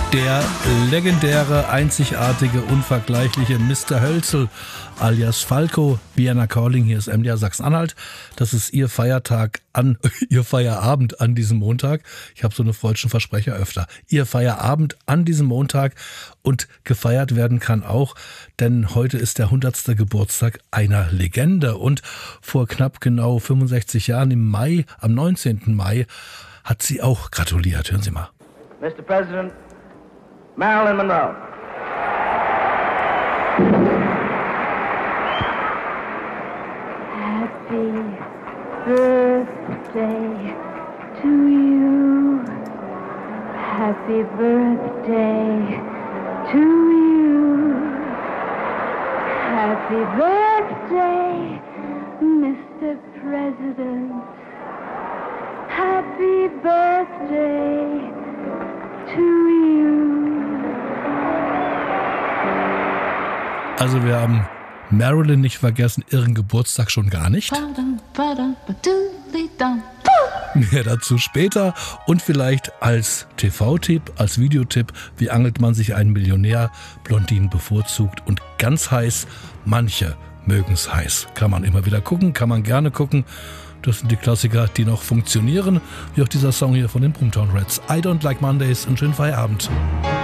Der legendäre, einzigartige, unvergleichliche Mr. Hölzel alias Falco, Vienna Calling, hier ist MDR Sachsen-Anhalt. Das ist Ihr Feierabend an diesem Montag. Ich habe so eine freudschen Versprecher öfter. Ihr Feierabend an diesem Montag und gefeiert werden kann auch, denn heute ist der 100. Geburtstag einer Legende und vor knapp genau 65 Jahren im Mai, am 19. Mai, hat sie auch gratuliert. Hören Sie mal. Mr. President, Marilyn Monroe. Happy birthday to you. Happy birthday to you. Happy birthday, Mr. President. Happy birthday to you. Also wir haben Marilyn nicht vergessen, ihren Geburtstag schon gar nicht. Mehr dazu später und vielleicht als TV-Tipp, als Videotipp, wie angelt man sich einen Millionär, Blondinen bevorzugt und ganz heiß, manche mögen es heiß. Kann man immer wieder gucken, kann man gerne gucken. Das sind die Klassiker, die noch funktionieren, wie auch dieser Song hier von den Boomtown Rats. I Don't Like Mondays, einen schönen Feierabend.